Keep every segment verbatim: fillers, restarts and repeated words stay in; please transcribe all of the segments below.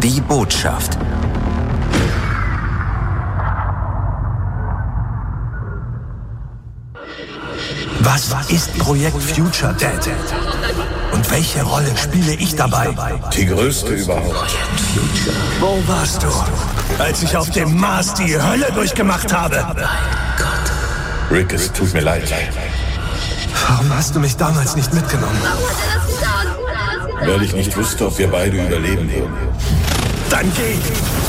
Die Botschaft. Was ist Projekt Future, Dad? Und welche Rolle spiele ich dabei? Die größte überhaupt. Wo warst du, als ich auf dem Mars die Hölle durchgemacht habe? Rick, es tut mir leid. Warum hast du mich damals nicht mitgenommen? Weil ich nicht wusste, ob wir beide überleben würden. Dann geh!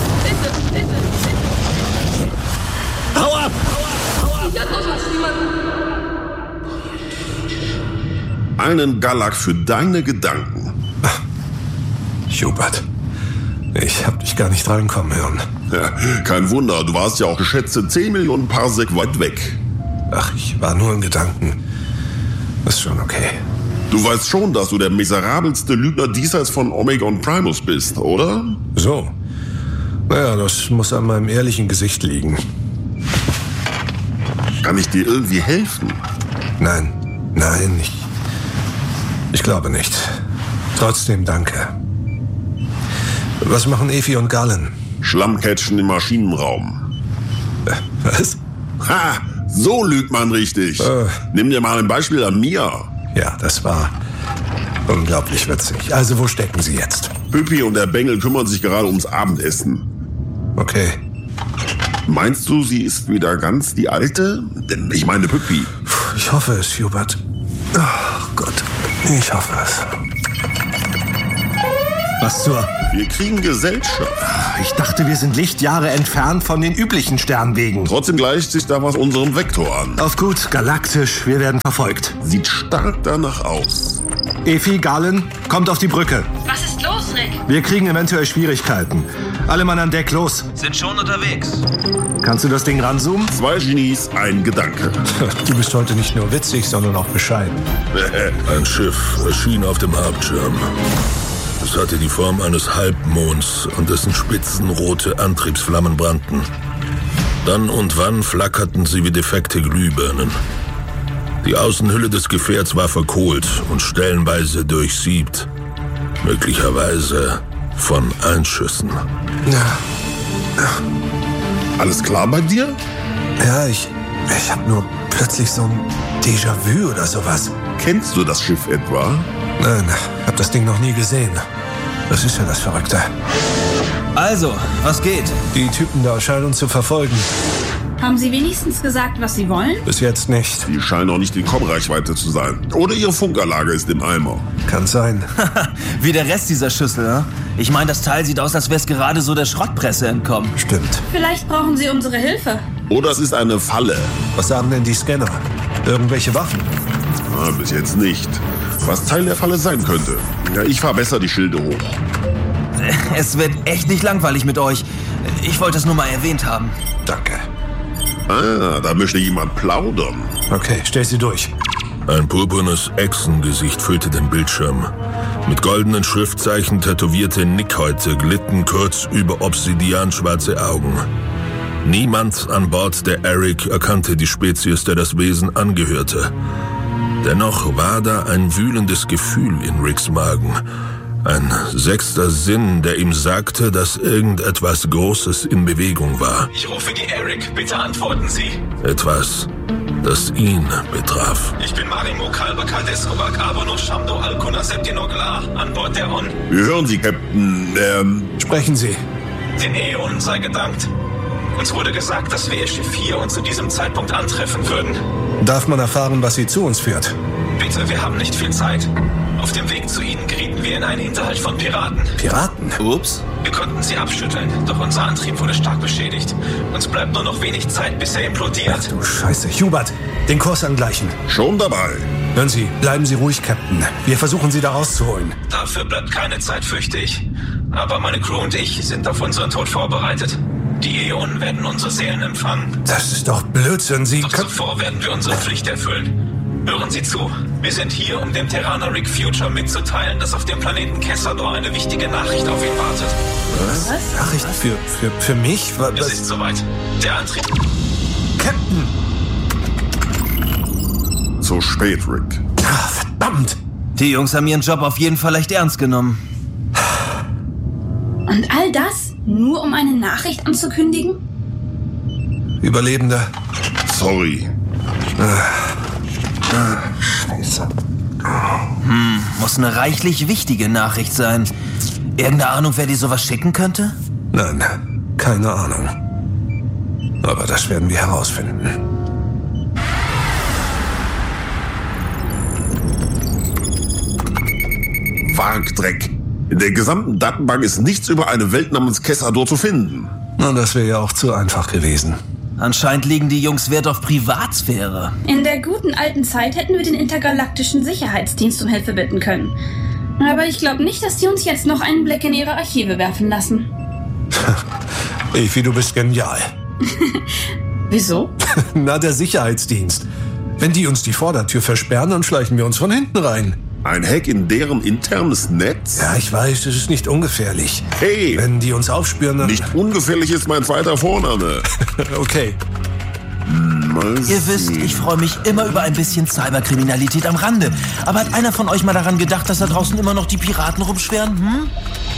Hau ab! Einen Galak für deine Gedanken. Hubert, ich hab dich gar nicht reinkommen hören. Ja, kein Wunder, du warst ja auch geschätzte zehn Millionen Parsec weit weg. Ach, ich war nur in Gedanken. Ist schon okay. Du weißt schon, dass du der miserabelste Lügner diesseits von Omega und Primus bist, oder? So. Naja, das muss an meinem ehrlichen Gesicht liegen. Kann ich dir irgendwie helfen? Nein, nein, ich... Ich glaube nicht. Trotzdem danke. Was machen Efi und Galen? Schlammcatchen im Maschinenraum. Äh, was? Ha! So lügt man richtig. Äh. Nimm dir mal ein Beispiel an mir. Ja, das war unglaublich witzig. Also, wo stecken Sie jetzt? Püppi und der Bengel kümmern sich gerade ums Abendessen. Okay. Meinst du, sie ist wieder ganz die Alte? Denn ich meine Püppi. Ich hoffe es, Hubert. Ach Gott, ich hoffe es. Was zur... Wir kriegen Gesellschaft. Ich dachte, wir sind Lichtjahre entfernt von den üblichen Sternwegen. Trotzdem gleicht sich da was unserem Vektor an. Auf gut, galaktisch, wir werden verfolgt. Sieht stark danach aus. Efi, Galen, kommt auf die Brücke. Was ist los, Rick? Wir kriegen eventuell Schwierigkeiten. Alle Mann an Deck, los. Sind schon unterwegs. Kannst du das Ding ranzoomen? Zwei Genies, ein Gedanke. Du bist heute nicht nur witzig, sondern auch bescheiden. Ein Schiff erschien auf dem Hauptschirm. Es hatte die Form eines Halbmonds, an dessen Spitzen rote Antriebsflammen brannten. Dann und wann flackerten sie wie defekte Glühbirnen. Die Außenhülle des Gefährts war verkohlt und stellenweise durchsiebt. Möglicherweise von Einschüssen. Ja. Alles klar bei dir? Ja, ich... Ich hab nur plötzlich so ein Déjà-vu oder sowas. Kennst du das Schiff etwa? Nein, hab das Ding noch nie gesehen. Das ist ja das Verrückte. Also, was geht? Die Typen da scheinen uns zu verfolgen. Haben Sie wenigstens gesagt, was Sie wollen? Bis jetzt nicht. Die scheinen auch nicht in Kommreichweite zu sein. Oder ihre Funkanlage ist im Eimer. Kann sein. Wie der Rest dieser Schüssel, ne? Ich meine, das Teil sieht aus, als wäre es gerade so der Schrottpresse entkommen. Stimmt. Vielleicht brauchen Sie unsere Hilfe. Oder es ist eine Falle. Was sagen denn die Scanner? Irgendwelche Waffen? Na, bis jetzt nicht. Was Teil der Falle sein könnte. Ja, ich fahr besser die Schilde hoch. Es wird echt nicht langweilig mit euch. Ich wollte es nur mal erwähnt haben. Danke. Ah, da möchte jemand plaudern. Okay, stell sie durch. Ein purpurnes Echsengesicht füllte den Bildschirm. Mit goldenen Schriftzeichen tätowierte Nickhäute glitten kurz über obsidianschwarze Augen. Niemand an Bord der Eric erkannte die Spezies, der das Wesen angehörte. Dennoch war da ein wühlendes Gefühl in Ricks Magen. Ein sechster Sinn, der ihm sagte, dass irgendetwas Großes in Bewegung war. Ich rufe die Eric. Bitte antworten Sie. Etwas, das ihn betraf. Ich bin Marimo Kalbakat Escobar Abono Shamdo Alkuna Septinoglar an Bord der On. Wir hören Sie, Captain. Ähm... Sprechen Sie. Den Äonen sei gedankt. Uns wurde gesagt, dass wir Ihr Schiff hier und zu diesem Zeitpunkt antreffen würden. Darf man erfahren, was Sie zu uns führt? Bitte, wir haben nicht viel Zeit. Auf dem Weg zu Ihnen gerieten wir in einen Hinterhalt von Piraten. Piraten? Ups. Wir konnten sie abschütteln, doch unser Antrieb wurde stark beschädigt. Uns bleibt nur noch wenig Zeit, bis er implodiert. Ach du Scheiße. Hubert, den Kurs angleichen. Schon dabei. Hören Sie, bleiben Sie ruhig, Captain. Wir versuchen, Sie da rauszuholen. Dafür bleibt keine Zeit, fürchte ich. Aber meine Crew und ich sind auf unseren Tod vorbereitet. Die Äonen werden unsere Seelen empfangen. Das ist doch Blödsinn. Sie Doch können... zuvor werden wir unsere Pflicht erfüllen. Hören Sie zu. Wir sind hier, um dem Terraner Rick Future mitzuteilen, dass auf dem Planeten Kessador eine wichtige Nachricht auf ihn wartet. Was? Nachricht für, für, für mich? Was? Es ist soweit. Der Antrieb... Captain! Zu spät, Rick. Ah, verdammt! Die Jungs haben ihren Job auf jeden Fall echt ernst genommen. Und all das nur, um eine Nachricht anzukündigen? Überlebender. Sorry. Scheiße. Hm, muss eine reichlich wichtige Nachricht sein. Irgendeine Ahnung, wer dir sowas schicken könnte? Nein, keine Ahnung. Aber das werden wir herausfinden. Quarkdreck. In der gesamten Datenbank ist nichts über eine Welt namens Kessador zu finden. Na, das wäre ja auch zu einfach gewesen. Anscheinend legen die Jungs Wert auf Privatsphäre. In der guten alten Zeit hätten wir den Intergalaktischen Sicherheitsdienst um Hilfe bitten können. Aber ich glaube nicht, dass die uns jetzt noch einen Blick in ihre Archive werfen lassen. Evi, du bist genial. Wieso? Na, der Sicherheitsdienst. Wenn die uns die Vordertür versperren, dann schleichen wir uns von hinten rein. Ein Hack in deren internes Netz? Ja, ich weiß, es ist nicht ungefährlich. Hey! Wenn die uns aufspüren, dann... Nicht ungefährlich ist mein zweiter Vorname. Okay. Mal Ihr wisst, ich freue mich immer über ein bisschen Cyberkriminalität am Rande. Aber hat einer von euch mal daran gedacht, dass da draußen immer noch die Piraten rumschwirren? Hm?